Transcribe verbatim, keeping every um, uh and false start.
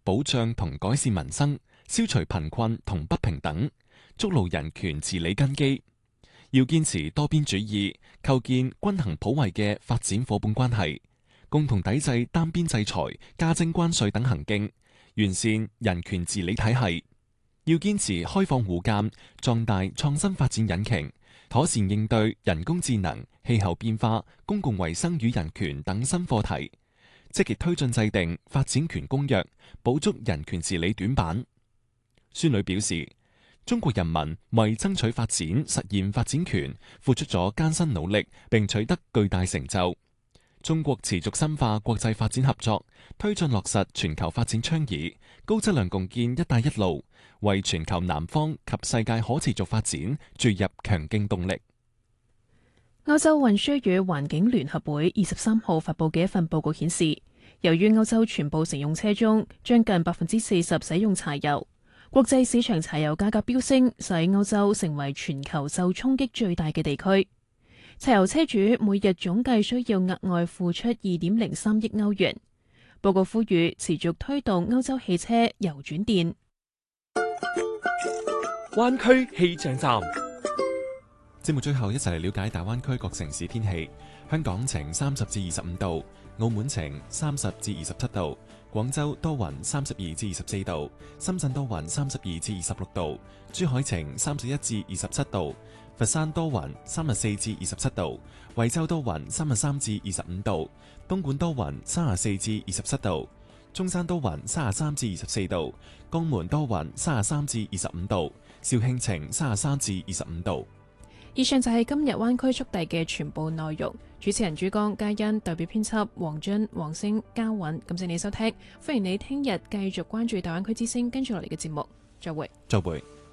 保障同改善民生，消除貧困同不平等，築牢人權治理根基。要堅持多邊主義，構建均衡普惠嘅發展夥伴關係，共同抵制單邊制裁、加徵關稅等行徑，完善人權治理體系。要堅持開放互鑒，壯大創新發展引擎，妥善應對人工智能、氣候變化、公共衛生與人權等新課題，積極推進制定發展權公約，補足人權治理短板。孫女表示，中國人民為爭取發展、實現發展權，付出咗艱辛努力，並取得巨大成就。中國持續深化國際發展合作，推進落實全球發展倡議，高質量共建“一帶一路”，為全球南方及世界可持續發展注入強勁動力。 歐洲運輸與環境聯合會二十三號發佈嘅一份報告顯示，由於歐洲全部乘用車中將近百分之四十使用柴油，國際市場柴油價格飆升，使歐洲成為全球受衝擊最大嘅地區。柴油車主每日總計需要額外付出二點零三億歐元。報告呼籲持續推動歐洲汽車由轉電。 灣區氣象站， 節目最後一齊嚟了解大灣區各城市天氣。香港晴三十至二十五度，澳門晴三十至二十七度，廣州多雲三十二至二十四度，深圳多雲三十二至二十六度，珠海晴三十一至二十七度，佛山多雲三十四至二十七度，惠州多雲三十三至二十五度，東莞多雲三十四至二十七度，中山多雲三十三至二十四度，江門多雲三十三至二十五度，肇慶晴三十三至二十五度。 以上就係今日灣區速遞嘅全部內容。主持人朱江、嘉欣，代表編輯黃津、黃星、嘉韻，感謝你收聽。歡迎你聽日繼續關注大灣區之聲，跟住落嚟嘅節目，再會。 再會。